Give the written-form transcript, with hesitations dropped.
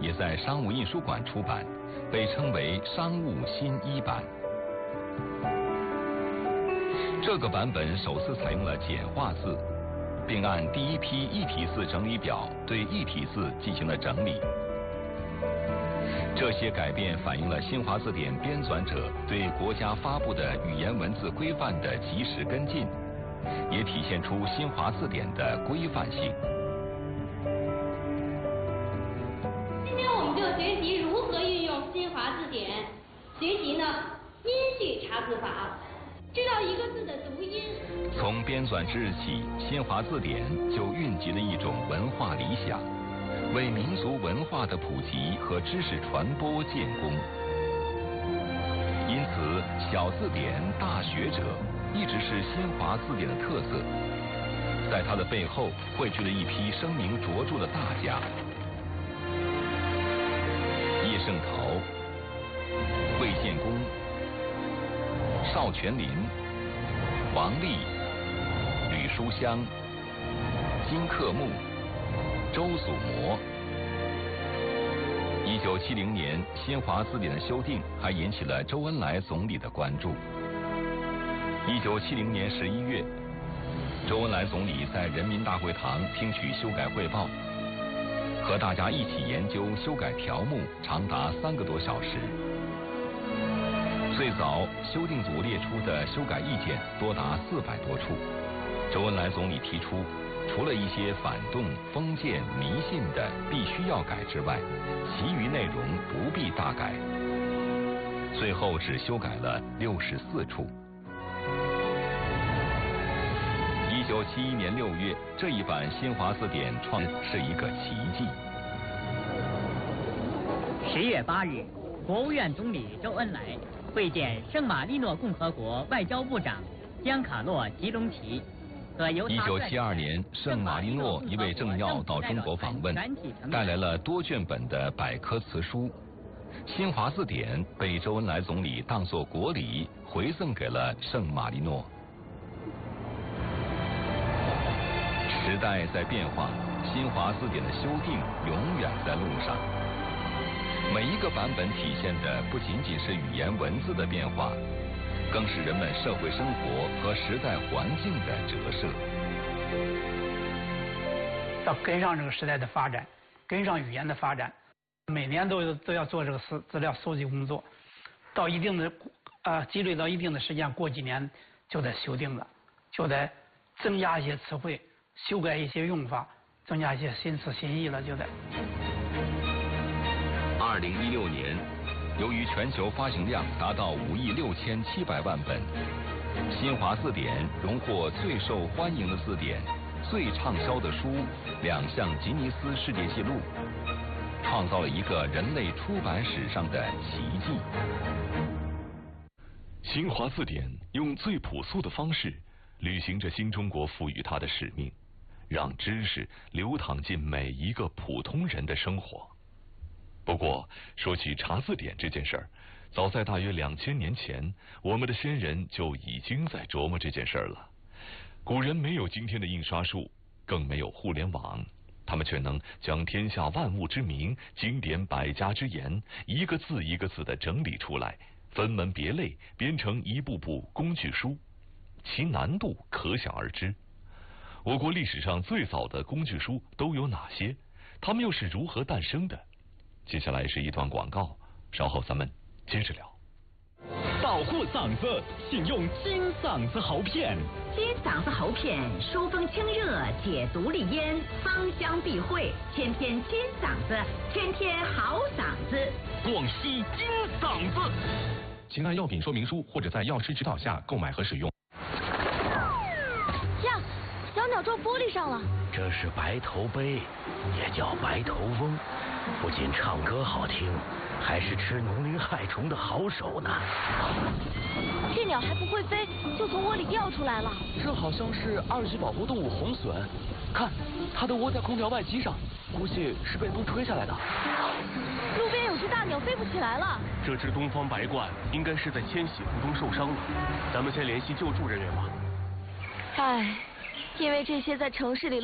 也在商务印书馆出版，被称为商务新一版。这个版本首次采用了简化字，并按第一批异体字整理表对异体字进行了整理。这些改变反映了新华字典编纂者对国家发布的语言文字规范的及时跟进，也体现出新华字典的规范性。 今天我们就学习如何运用新华字典，学习呢音序查字法，知道一个字的读音。 从编纂之日起，新华字典就蕴集了一种文化理想，为民族文化的普及和知识传播建功。因此，小字典大学者一直是新华字典的特色。在它的背后汇聚了一批声名卓著的大家：叶圣陶、魏献公、邵全麟、王力、吕书香、金克木、周祖模。1970年，新华字典的修订还引起了周恩来总理的关注。1970年11月，周恩来总理在人民大会堂听取修改汇报，和大家一起研究修改条目，长达3个多小时。最早修订组列出的修改意见多达400多处，周恩来总理提出，除了一些反动、封建、迷信的必须要改之外，其余内容不必大改。最后只修改了64处。1971年6月，这一版新华字典创是一个奇迹。 10月8日，国务院总理周恩来会见圣马力诺共和国外交部长江卡洛·吉隆齐。 1972年，圣马力诺一位政要到中国访问，带来了多卷本的百科词书。新华字典被周恩来总理当作国礼回赠给了圣马力诺。时代在变化，新华字典的修订永远在路上。每一个版本体现的不仅仅是语言文字的变化，更是人们社会生活和时代环境的折射。 要跟上这个时代的发展，跟上语言的发展，每年都要做这个资料搜集工作，到一定的积累到一定的时间，过几年就得修订了，就得增加一些词汇，修改一些用法，增加一些新词新意了，就得。 2016年，由于全球发行量达到5亿6700万本，新华字典荣获最受欢迎的字典、最畅销的书2项吉尼斯世界纪录，创造了一个人类出版史上的奇迹。 新华字典用最朴素的方式履行着新中国赋予它的使命，让知识流淌进每一个普通人的生活。不过，说起查字典这件事儿，早在大约2000年前，我们的先人就已经在琢磨这件事儿了。古人没有今天的印刷术，更没有互联网，他们却能将天下万物之名、经典百家之言，一个字一个字地整理出来，分门别类，编成一部部工具书，其难度可想而知。我国历史上最早的工具书都有哪些？它们又是如何诞生的？接下来是一段广告，稍后咱们接着聊。 保护嗓子，请用金嗓子喉片。 金嗓子喉片疏风清热，解毒利咽，芳香避秽，天天金嗓子，天天好嗓子。 广西金嗓子。 请看药品说明书或者在药师指导下购买和使用。 呀，小鸟撞玻璃上了。 这是白头杯，也叫白头翁，不仅唱歌好听，还是吃农林害虫的好手呢。 这鸟还不会飞，就从窝里掉出来了。 这好像是2级保护动物红隼，看，它都窝在空调外机上，估计是被风吹下来的。 路边有只大鸟飞不起来了。 这只东方白鹳应该是在迁徙途中受伤了，咱们先联系救助人员吧。 唉，因为这些在城市里